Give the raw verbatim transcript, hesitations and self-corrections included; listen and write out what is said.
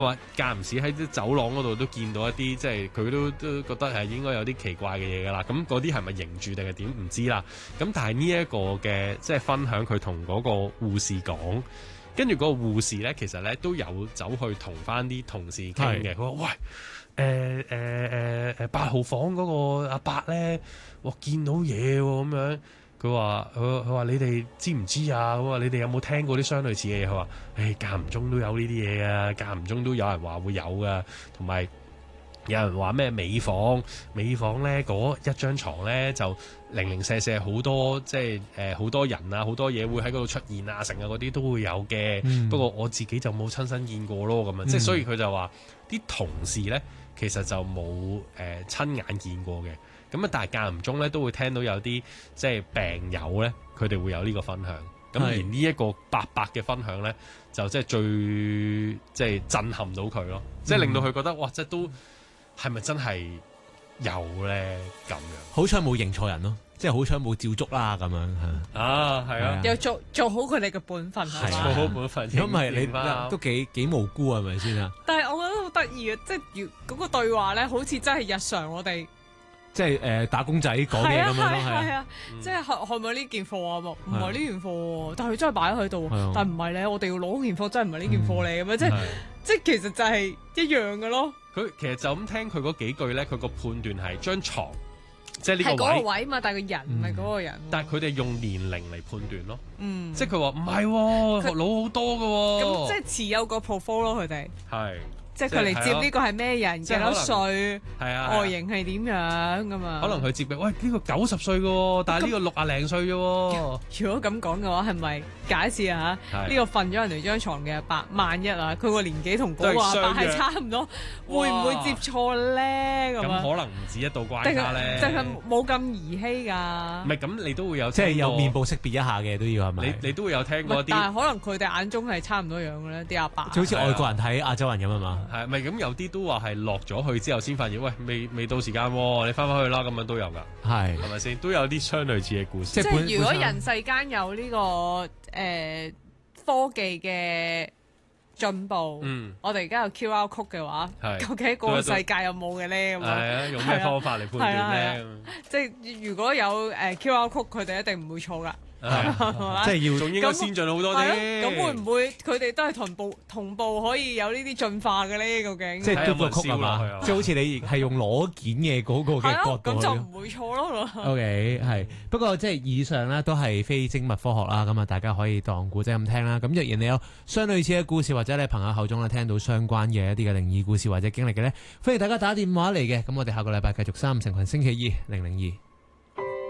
話間唔時喺啲走廊嗰度都見到一啲，即係佢都都覺得係應該有啲奇怪嘅嘢㗎啦。咁嗰啲係咪凝住定係點唔知啦。咁但係呢一個嘅即係分享，佢同嗰個護士講，跟住嗰個護士咧，其實咧都有走去同翻啲同事傾嘅。佢話：喂，誒誒誒誒八號房嗰個阿伯咧，哇見到嘢喎咁樣。佢話：佢佢話你哋知唔知啊？佢話你哋有冇聽過啲相類似嘅嘢？佢話：誒間唔中都有呢啲嘢啊，間唔中都有人話會有噶，同埋有人話咩美房，美房咧嗰一張床咧就零零舍舍好多，即係誒好多人啊，好多嘢會喺嗰度出現啊，成日嗰啲都會有嘅。嗯、不過我自己就冇親身見過咯，咁樣、嗯、即係所以佢就話啲同事咧其實就冇誒、呃、親眼見過嘅。咁啊，但係間唔中咧都會聽到有啲即係病友咧，佢哋會有呢個分享。咁而呢一個伯伯嘅分享咧，就即係最即係震撼到佢咯，即係令到佢覺得哇！即係都係咪真係有咧咁樣？ 好彩冇認錯人咯，即係好彩冇照足啦咁樣嚇。 啊，係啊， 又做做好佢哋嘅本分係嘛？ 做好本分， 如果唔係你都幾幾無辜係咪先啊？ 但係我覺得好得意啊，即係如嗰個對話咧，好似真係日常我哋。 即係誒、呃、打工仔講嘢咁樣咯， 係啊，即係係係咪呢件貨啊？唔係呢件貨，但係佢真係擺喺度，但係唔係咧，我哋要攞件貨，真係唔係呢件貨嚟咁樣，即係即係其實就係一樣嘅咯。 佢其實就咁聽佢嗰幾句咧，佢個判斷係張床，即係呢個位， 係嗰個位嘛，但係個人唔係嗰個人。 但係佢哋用年齡嚟判斷咯， 嗯， 即係佢話唔係，學老好多嘅喎。 咁即係持有個 profile 咯，佢哋係。 即係佢嚟接呢個係咩人？幾多歲？ 係啊， 外形係點樣㗎嘛？ 可能佢接嘅，喂呢個九十歲嘅喎，但係呢個六啊零歲啫喎。 如果咁講嘅話，係咪假設啊？呢個瞓咗人哋張床嘅阿伯，萬一啊，佢個年紀同嗰個阿伯係差唔多，會唔會接錯咧？咁可能唔止一道關卡咧， 定係冇咁兒戲㗎？ 唔係咁，你都會有即係有面部識別一下嘅都要係咪？ 你你都會有聽過啲， 但係可能佢哋眼中係差唔多樣嘅咧，啲阿伯。 就好似外國人睇亞洲人咁啊嘛。 係咪咁有啲都話係落咗去之後先發現，喂未未到時間喎，你翻返去啦，咁樣都有㗎，係係咪先？都有啲相類似嘅故事。 即係如果人世間有呢、這個誒、呃、科技嘅進步，嗯、我哋而家有 Q R code 嘅話，究竟個世界有冇嘅咧？咁啊，用咩方法嚟判斷咧？ 即係如果有誒、呃、Q R code，佢哋一定唔會錯㗎。 即係要仲應該先進好多啲。 咁會唔會佢哋都係同步同步可以有呢啲進化嘅咧？究竟即係都個曲係嘛？即係好似你係用攞件嘅嗰個嘅角度， 咁就唔會錯咯。 OK， 係不過即係以上咧都係非精密科學啦。咁啊，大家可以當故仔咁聽啦。咁若然你有相類似嘅故事，或者你朋友口中咧聽到相關嘅一啲嘅靈異故事或者經歷嘅咧，歡迎大家打電話嚟嘅。咁我哋下個禮拜繼續三五成群星期二零零二。